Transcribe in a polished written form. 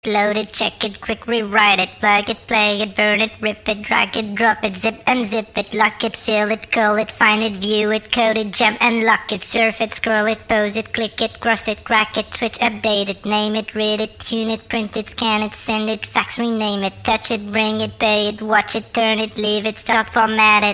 Load it, check it, quick rewrite it, plug it, play it, burn it, rip it, drag it, drop it, zip unzip it, lock it, fill it, curl it, find it, view it, code it, jump and lock it, surf it, scroll it, pose it, click it, cross it, crack it, switch, update it, name it, read it, tune it, print it, scan it, send it, fax, rename it, touch it, bring it, pay it, watch it, turn it, leave it, start, format it.